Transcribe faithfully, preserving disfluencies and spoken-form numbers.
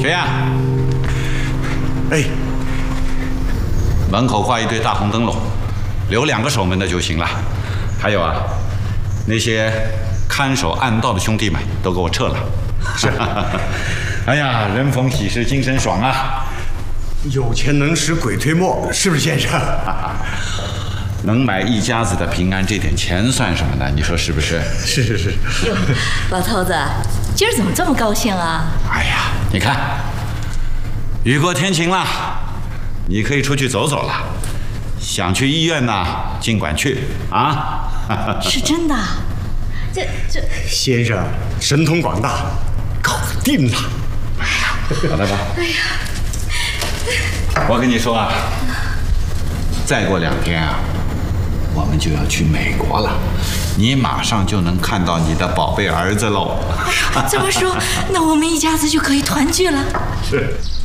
谁呀？ 哎， 门口挂一对大红灯笼，留两个守门的就行了。还有啊，那些看守暗道的兄弟们都给我撤了。 是。 哎呀，人逢喜事精神爽啊！ 有钱能使鬼推磨，是不是先生？ 能买一家子的平安，这点钱算什么呢？你说是不是？ 是是是。 哟，老头子，今儿怎么这么高兴啊？ 哎呀，你看，雨过天晴了，你可以出去走走了。想去医院呢，尽管去啊。 是真的？这这先生神通广大，搞定了。 哎呀，好的吧。哎呀，我跟你说啊，再过两天啊，我们就要去美国了，你马上就能看到你的宝贝儿子喽。 这么说，那我们一家子就可以团聚了。 是。